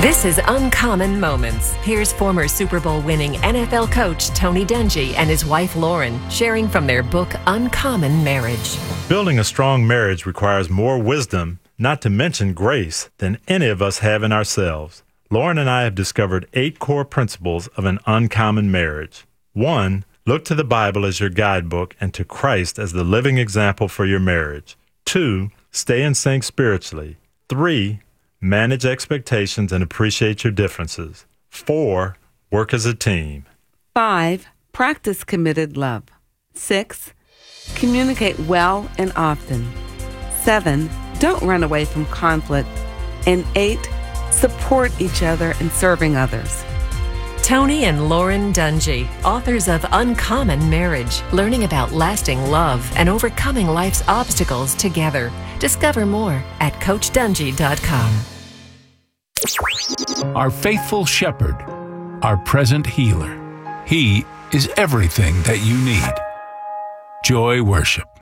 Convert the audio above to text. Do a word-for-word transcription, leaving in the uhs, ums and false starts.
This is Uncommon Moments. Here's former Super Bowl winning N F L coach Tony Dungy and his wife Lauren sharing from their book Uncommon Marriage. Building a strong marriage requires more wisdom, not to mention grace, than any of us have in ourselves. Lauren and I have discovered eight core principles of an uncommon marriage. One, look to the Bible as your guidebook and to Christ as the living example for your marriage. Two, stay in sync spiritually. Three, manage expectations and appreciate your differences. Four, work as a team. Five, practice committed love. Six, communicate well and often. Seven, don't run away from conflict. And eight, support each other in serving others. Tony and Lauren Dungy, authors of Uncommon Marriage, learning about lasting love and overcoming life's obstacles together. Discover more at coach dungy dot com. Our faithful shepherd, our present healer. He is everything that you need. Joy Worship.